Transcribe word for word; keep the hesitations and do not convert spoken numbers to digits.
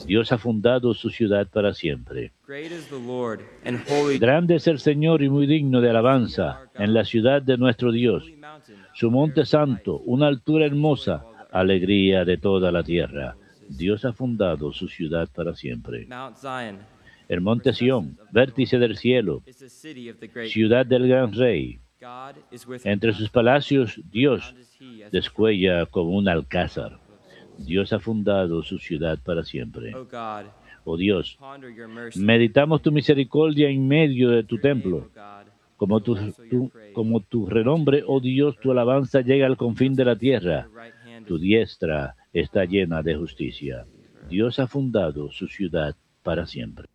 Dios ha fundado su ciudad para siempre. Great is the Lord, and holy Grande es el Señor y muy digno de alabanza en la ciudad de nuestro Dios. holy mountain. Su monte santo, una altura hermosa, alegría de toda la tierra. Dios ha fundado su ciudad para siempre. Mount Zion El monte Sión, vértice del cielo, is the city of the great. ciudad del gran rey. God is with Entre sus palacios, Dios descuella como un alcázar. Dios ha fundado su ciudad para siempre. O God, Oh Dios, ponder your mercy. meditamos tu misericordia en medio de tu Your name, templo. O God, Como tu, tu- como tu renombre, oh Dios, tu alabanza llega al confín de la tierra. your right hand Tu diestra está llena de justicia. Dios ha fundado su ciudad para siempre.